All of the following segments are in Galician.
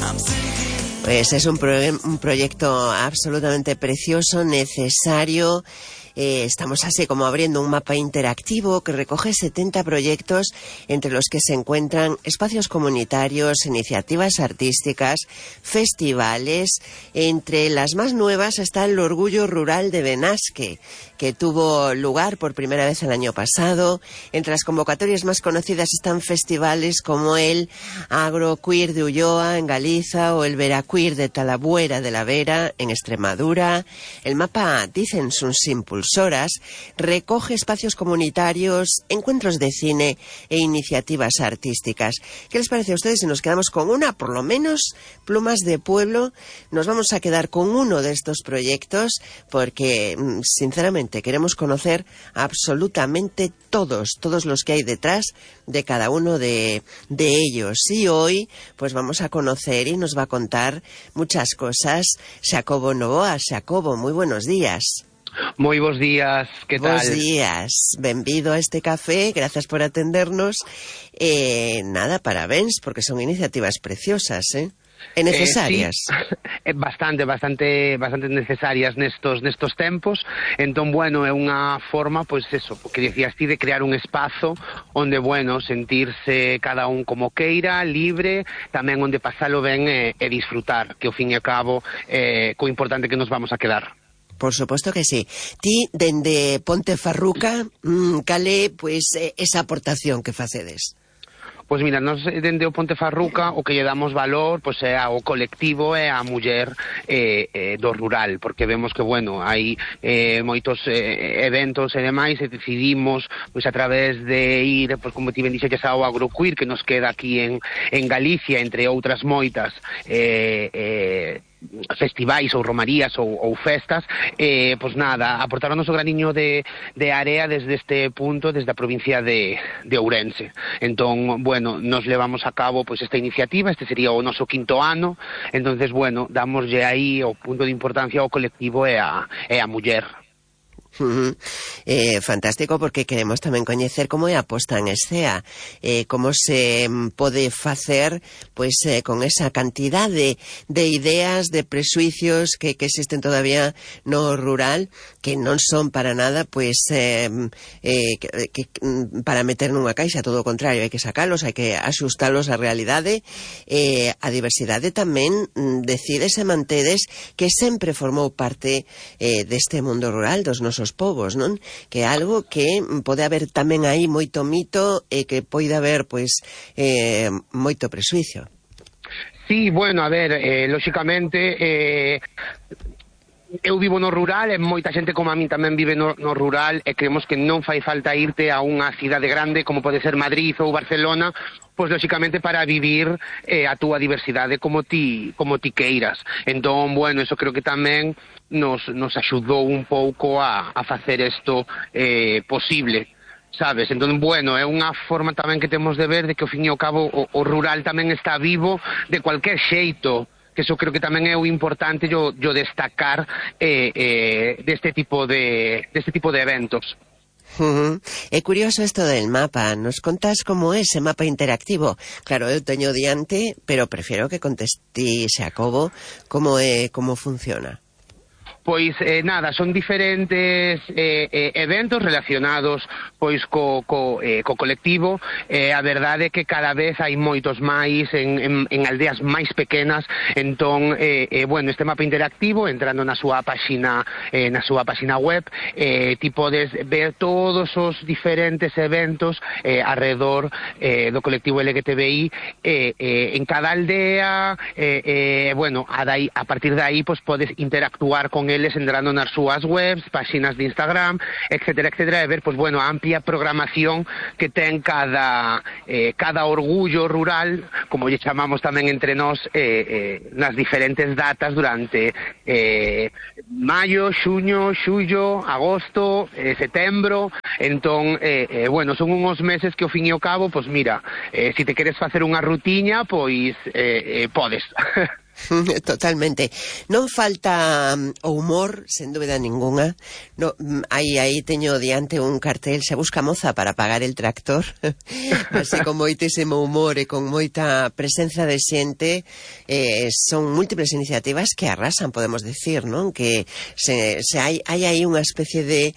Pues es un proyecto absolutamente precioso, necesario. Estamos así como abriendo un mapa interactivo que recoge 70 proyectos entre los que se encuentran espacios comunitarios, iniciativas artísticas, festivales. Entre las más nuevas está el Orgullo Rural de Benasque, que tuvo lugar por primera vez el año pasado. Entre las convocatorias más conocidas están festivales como el Agroqueer de Ulloa en Galiza o el Veraqueer de Talabuera de la Vera en Extremadura. El mapa, dicen sus impulsoras, recoge espacios comunitarios, encuentros de cine e iniciativas artísticas. ¿Qué les parece a ustedes si nos quedamos con una, por lo menos, Plumas de Pueblo? Nos vamos a quedar con uno de estos proyectos porque, sinceramente, queremos conocer absolutamente todos los que hay detrás de cada uno de ellos. Y hoy, pues vamos a conocer y nos va a contar muchas cosas Xacobo Novoa. Xacobo, muy buenos días. Moi bons días, que tal? Bos días, benvido a este café, gracias por atendernos. Nada, parabéns, porque son iniciativas preciosas, E necesarias. Sí, bastante necesarias nestos tempos. Entón, bueno, é unha forma, pois eso, que dicías ti, de crear un espazo onde, bueno, sentirse cada un como queira, libre, tamén onde pasalo ben e disfrutar, que ao fin e ao cabo co importante que nos vamos a quedar. Por suposto que sí. Ti, dende Pontefarruca, cale, pois, esa aportación que facedes? Pois mira, nós dende o Pontefarruca o que lle damos valor pois é ao colectivo e á muller do rural, porque vemos que, bueno, hai moitos eventos e demais, e decidimos pois a través de ir, pois como ti ben dixeches, ao Agroqueer, que nos queda aquí en Galicia, entre outras moitas festivais ou romarías ou festas, pois nada, aportar o noso graniño de area desde este punto, desde a provincia de Ourense. Entón, bueno, nos levamos a cabo pois esta iniciativa, este sería o noso 5º ano, entonces, bueno, damoslle aí o punto de importancia ao colectivo e a muller. Fantástico, porque queremos tamén coñecer como é a posta en escena, como se pode facer pois con esa cantidad de ideas, de presuicios que existen todavía no rural, que non son para nada pois para meter nunha caixa, todo o contrario, hai que sacalos, hai que axustalos á realidade. A diversidade tamén decides e mantedes que sempre formou parte deste mundo rural, dos nosos povos, non? Que é algo que pode haber tamén aí moito mito e que pode haber, pois, moito presuicio. Sí, bueno, a ver, lóxicamente, eu vivo no rural e moita xente como a min tamén vive no rural, e creemos que non fai falta irte a unha cidade grande como pode ser Madrid ou Barcelona, pois lóxicamente para vivir a túa diversidade como ti queiras. Entón, bueno, eso creo que tamén nos axudou un pouco a facer isto posible, sabes? Entón, bueno, é unha forma tamén que temos de ver de que ao fin e ao cabo o rural tamén está vivo de cualquier xeito, que eso creo que tamén é o importante yo destacar deste tipo de eventos. É curioso isto del mapa. Nos contas como é ese mapa interactivo? Claro, eu teño diante, pero prefiero que conteste Xacobo como funciona. Pois nada, son diferentes eventos relacionados pois co colectivo. A verdade é que cada vez hai moitos máis en aldeas máis pequenas. Entón, bueno, este mapa interactivo, entrando na súa páxina web, ti podes ver todos os diferentes eventos alrededor do colectivo LGTBI en cada aldea. Bueno, a partir de aí pois podes interactuar con eles entrando nas súas webs, páxinas de Instagram, etcétera, e ver, pois, bueno, a amplia programación que ten cada orgullo rural, como lle chamamos tamén entre nós, nas diferentes datas durante maio, xuño, xullo, agosto, setembro. Entón, bueno, son uns meses que ao fin e ao cabo, pois mira, se te queres facer unha rutiña, pois podes. Totalmente. Non falta o humor, sen dúbida ninguna. No, aí teño diante un cartel, se busca moza para pagar el tractor. Así con moitísimo humor e con moita presenza de xente. Son múltiples iniciativas que arrasan, podemos decir, non? Que se hai aí unha especie de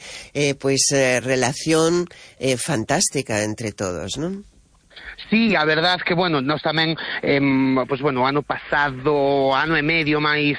relación fantástica entre todos, non? Sí, a verdad que, bueno, nós tamén, pois, bueno, ano pasado, ano e medio máis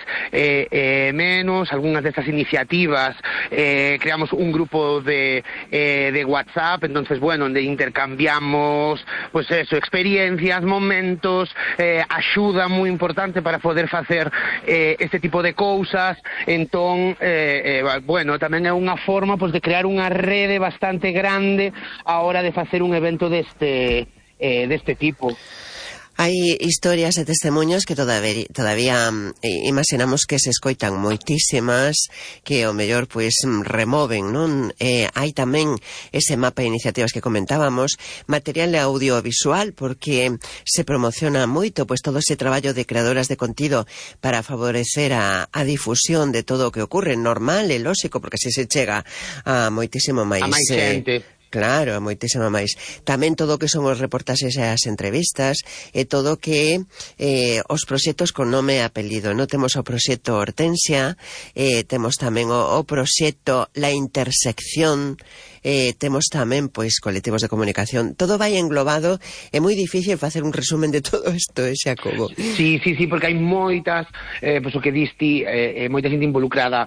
menos, algunhas destas iniciativas, creamos un grupo de WhatsApp, entonces, bueno, onde intercambiamos, pois eso, experiencias, momentos, axuda moi importante para poder facer este tipo de cousas, entón, bueno, tamén é unha forma, pois, de crear unha rede bastante grande a hora de facer un evento deste tipo. Hai historias e testemunhos que todavía imaginamos que se escoitan moitísimas, que ao mellor removen, non? Hai tamén ese mapa de iniciativas que comentábamos, material audiovisual, porque se promociona moito todo ese traballo de creadoras de contido para favorecer a difusión de todo o que ocorre, normal e lóxico, porque así se chega a moitísimo máis... A máis xente. Claro, moitísimo máis. Tamén todo o que son os reportaxes e as entrevistas, e todo que os proxectos con nome e apelido. Non temos o proxecto Hortensia, temos tamén o proxecto La Intersección, temos tamén colectivos de comunicación. Todo vai englobado, é moi difícil facer un resumen de todo isto, Xacobo. Sí, porque hai moitas, o que diste, moita xente involucrada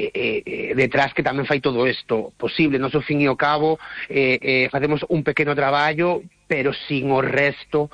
detrás que tamén fai todo isto posible. Nos, ao fin e ao cabo, facemos un pequeno traballo, pero sin o resto,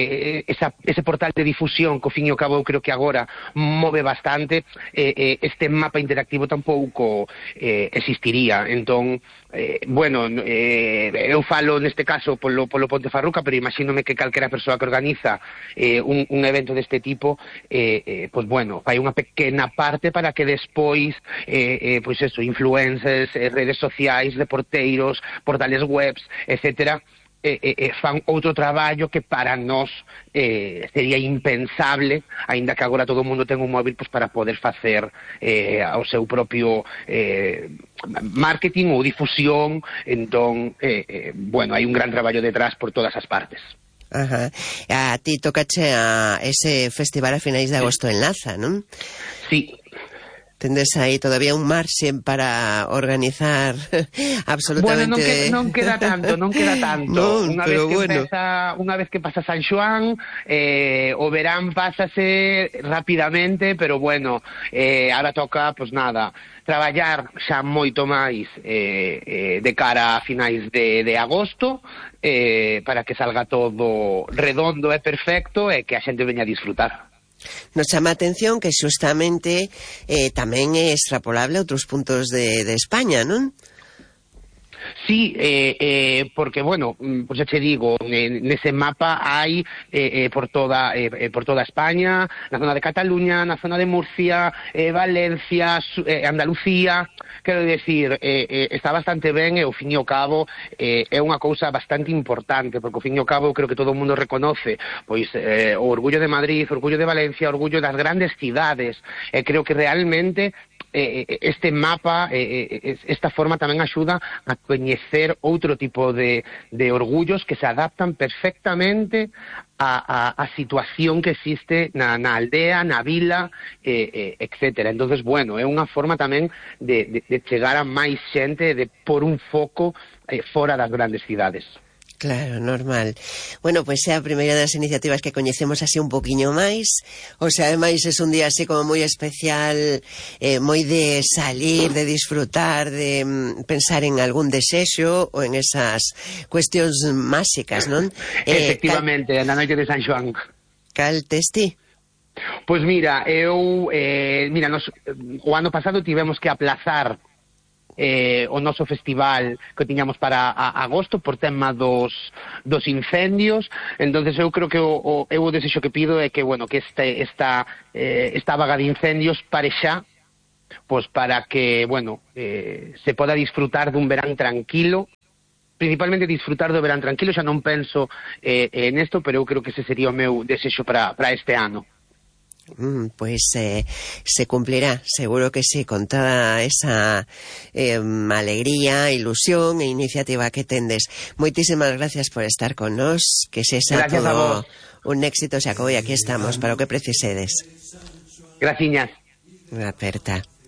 ese portal de difusión que ao fin e ao cabo eu creo que agora move bastante, este mapa interactivo tampouco existiría. Entón, bueno, eu falo neste caso polo Ponte Farruca, pero imagínome que calquera persoa que organiza un evento deste tipo, pois bueno, fai unha pequena parte para que despois, pois eso, influencers, redes sociais, reporteiros, portales webs, etcétera, fan outro traballo que para nós sería impensable, aínda que agora todo o mundo ten un móvil para poder facer o seu propio marketing ou difusión. Entón, bueno, hai un gran traballo detrás por todas as partes. Ajá. A ti tocache a ese festival a finais de agosto en Laza, non? Sí. Tendes aí todavía un marxe para organizar absolutamente... Bueno, non queda tanto. Non, unha vez que pasa San Xoán, o verán pásase rapidamente, pero bueno, ahora toca, pois nada, traballar xa moito máis de cara a finais de agosto, para que salga todo redondo e perfecto e que a xente veña a disfrutar. Nos chama a atención que xustamente tamén é extrapolable a outros puntos de España, non? Sí, porque, bueno, pues xa che digo, nese mapa hai por toda España, na zona de Cataluña, na zona de Murcia, Valencia, Andalucía. Quero dicir, está bastante ben e, ao fin e ao cabo, é unha cousa bastante importante, porque, ao fin e ao cabo, creo que todo o mundo reconoce pois o orgullo de Madrid, o orgullo de Valencia, o orgullo das grandes cidades, e creo que realmente este mapa, esta forma tamén axuda a coñecer outro tipo de orgullos que se adaptan perfectamente a situación que existe na aldea, na vila, etcétera. Entonces, bueno, é unha forma tamén de chegar a máis xente, de pôr un foco fora das grandes cidades. Claro, normal. Bueno, pois é a primeira das iniciativas que coñecemos así un poquinho máis. O sea, ademais é un día así como moi especial, moi de salir, de disfrutar, de pensar en algún desexo ou en esas cuestións máxicas, non? Efectivamente, na noite de San Xoán. Cal tes ti? Pois mira, nos, o ano pasado tivemos que aplazar o noso festival que tiñamos para agosto por tema dos incendios. Entonces eu creo que o desexo que pido é que, bueno, que esta vaga de incendios pare xa, pois para que, bueno, se poda disfrutar dun verán tranquilo, principalmente disfrutar do verán tranquilo. Xa non penso nesto, pero eu creo que ese sería o meu desexo para este ano. Pues se cumplirá, seguro que sí, con toda esa alegría, ilusión e iniciativa que tendes. Moitísimas gracias por estar con nos, que sexa todo un éxito, se acabou e aquí estamos, para o que precisedes. Graciñas. Aperta.